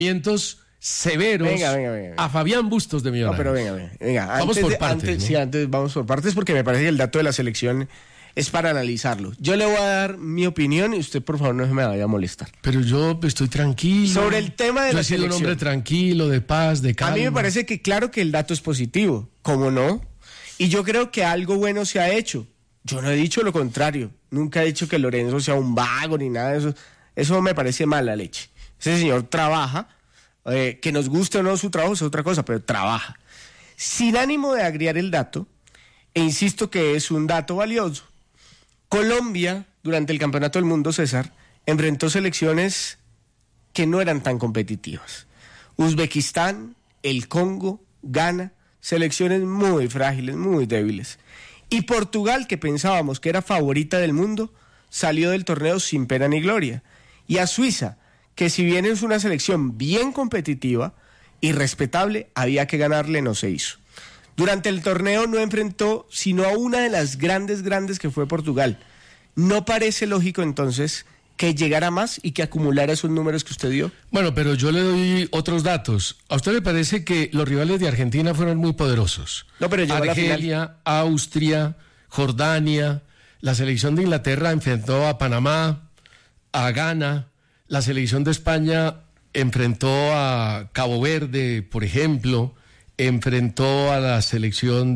severos venga. a Fabián Bustos de Millonarios. No, pero venga. Vamos por partes, ¿no? Sí, antes vamos por partes porque me parece que el dato de la selección es para analizarlo. Yo le voy a dar mi opinión y usted, por favor, no se me vaya a molestar. Pero yo estoy tranquilo. Sobre el tema de la selección. Yo he sido un hombre tranquilo, de paz, de calma. A mí me parece que claro que el dato es positivo, ¿cómo no? Y yo creo que algo bueno se ha hecho. Yo no he dicho lo contrario. Nunca he dicho que Lorenzo sea un vago ni nada de eso. Eso me parece mala leche. Ese señor trabaja, que nos guste o no su trabajo es otra cosa, pero trabaja. Sin ánimo de agriar el dato, e insisto que es un dato valioso, Colombia, durante el Campeonato del Mundo, César, enfrentó selecciones que no eran tan competitivas. Uzbekistán, el Congo, Ghana, selecciones muy frágiles, muy débiles. Y Portugal, que pensábamos que era favorita del mundo, salió del torneo sin pena ni gloria. Y a Suiza, que si bien es una selección bien competitiva y respetable, había que ganarle, no se hizo. Durante el torneo no enfrentó sino a una de las grandes que fue Portugal. ¿No parece lógico entonces que llegara más y que acumulara esos números que usted dio? Bueno, pero yo le doy otros datos. ¿A usted le parece que los rivales de Argentina fueron muy poderosos? No, pero llegó Argelia, a la final. Austria, Jordania, la selección de Inglaterra enfrentó a Panamá, a Ghana, la selección de España enfrentó a Cabo Verde, por ejemplo, enfrentó a la selección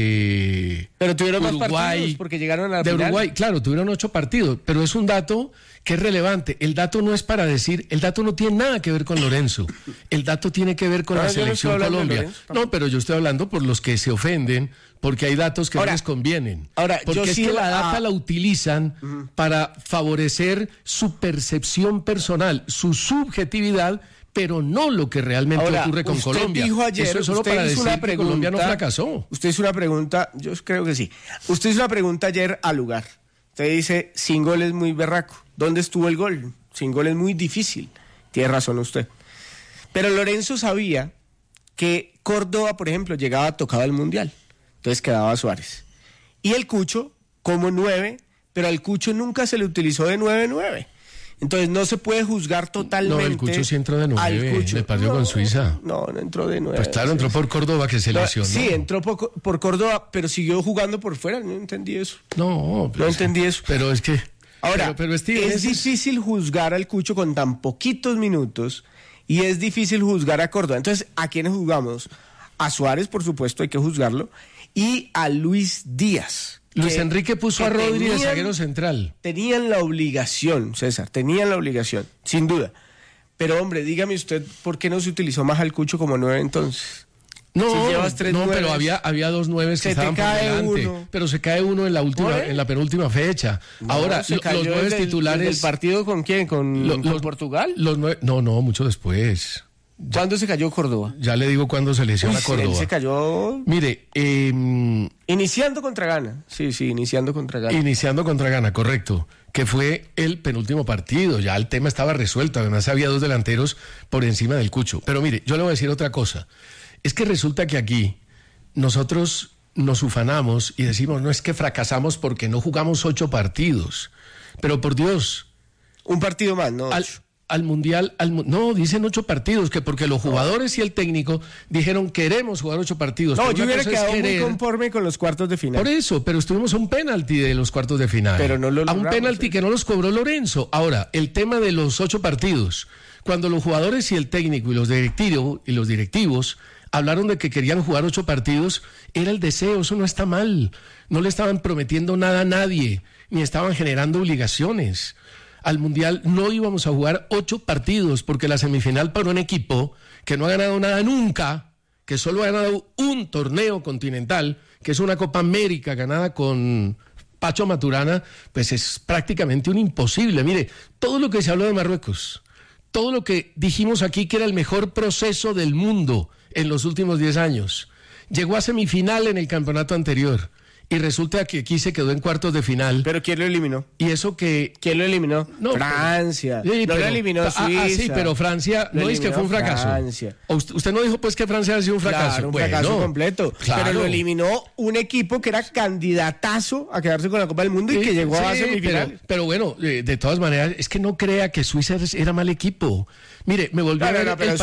de pero tuvieron Uruguay, más partidos porque llegaron a la de final. Uruguay, claro, tuvieron 8 partidos, pero es un dato que es relevante. El dato no es para decir, el dato no tiene nada que ver con Lorenzo. El dato tiene que ver con la selección Colombia. No, pero yo estoy hablando por los que se ofenden, porque hay datos que no les convienen. Porque es que la data la utilizan para favorecer su percepción personal, su subjetividad, pero no lo que realmente ocurre con Colombia. Dijo ayer, eso es solo para decir que Colombia no fracasó. Usted hizo una pregunta, yo creo que sí. Usted hizo una pregunta ayer al lugar. Usted dice, sin gol es muy berraco. ¿Dónde estuvo el gol? Sin gol es muy difícil. Tiene razón usted. Pero Lorenzo sabía que Córdoba, por ejemplo, llegaba tocado al Mundial. Entonces quedaba Suárez. Y el Cucho como 9, pero al Cucho nunca se le utilizó de 9-9. Entonces no se puede juzgar totalmente. No, el Cucho sí entró de 9, le partió con Suiza. No entró de 9. Pues claro, entró por Córdoba que se lesionó. Sí, entró por Córdoba, pero siguió jugando por fuera, no entendí eso. No entendí eso. Pero es que... Ahora, pero es difícil juzgar al Cucho con tan poquitos minutos y es difícil juzgar a Córdoba. Entonces, ¿a quiénes juzgamos? A Suárez, por supuesto, hay que juzgarlo, y a Luis Díaz. Luis Enrique puso a Rodri de zaguero central. Tenían la obligación, César, sin duda. Pero, hombre, dígame usted, ¿por qué no se utilizó más al Cucho como 9 entonces? No, si llevas 3 no, pero había 2 9 que estaban por delante. Pero se cae uno en la penúltima fecha. No, ahora, los 9 titulares... ¿El partido con quién? ¿Con Portugal? Los 9, no, mucho después. ¿Cuándo se cayó Córdoba? Ya le digo cuándo se lesiona Córdoba. Él se cayó... Mire, iniciando contra Ghana. Sí, iniciando contra Ghana. Iniciando contra Ghana, correcto. Que fue el penúltimo partido. Ya el tema estaba resuelto. Además, había 2 delanteros por encima del Cucho. Pero mire, yo le voy a decir otra cosa. Es que resulta que aquí nosotros nos ufanamos y decimos, no es que fracasamos porque no jugamos 8 partidos. Pero por Dios... Un partido más, ¿no? Al Mundial, no, dicen 8 partidos, que porque los jugadores y el técnico dijeron queremos jugar 8 partidos. No, yo hubiera quedado muy conforme con los cuartos de final. Por eso, pero estuvimos a un penalti de los cuartos de final. Pero no lo logramos, a un penalti que no los cobró Lorenzo. Ahora, el tema de los 8 partidos, cuando los jugadores y el técnico y los directivos hablaron de que querían jugar 8 partidos, era el deseo, eso no está mal. No le estaban prometiendo nada a nadie, ni estaban generando obligaciones. Al Mundial no íbamos a jugar 8 partidos, porque la semifinal para un equipo que no ha ganado nada nunca, que solo ha ganado un torneo continental, que es una Copa América ganada con Pacho Maturana, pues es prácticamente un imposible. Mire, todo lo que se habló de Marruecos, todo lo que dijimos aquí que era el mejor proceso del mundo en los últimos 10 años, llegó a semifinal en el campeonato anterior y resulta que aquí se quedó en cuartos de final. ¿Pero quién lo eliminó? Y eso que... ¿Quién lo eliminó? No, Francia. Sí, no lo eliminó Suiza. Sí, pero Francia no es que fue un fracaso. Francia. Usted no dijo pues que Francia ha sido un fracaso. Claro, un fracaso completo. Claro. Pero lo eliminó un equipo que era candidatazo a quedarse con la Copa del Mundo y que llegó a semifinales. Pero bueno, de todas maneras, es que no crea que Suiza era mal equipo. Mire, me volvió a ver el